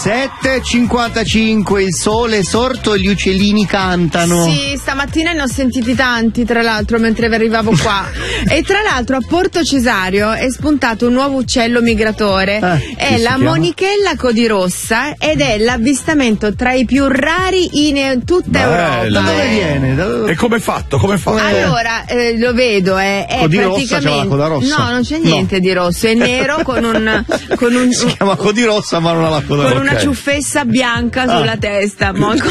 7:55, il sole è sorto e gli uccellini cantano. Sì, stamattina ne ho sentiti tanti, tra l'altro, mentre arrivavo qua. E tra l'altro a Porto Cesario è spuntato un nuovo uccello migratore. È la monichella codirossa ed è l'avvistamento tra i più rari in tutta Europa. Da dove viene? E come è fatto? Allora, lo vedo, è Codirossa, praticamente. c'ha la coda rossa. No, non c'è niente di rosso, è nero con un si chiama codirossa ma non ha la coda rossa. Con una ciuffessa bianca sulla testa.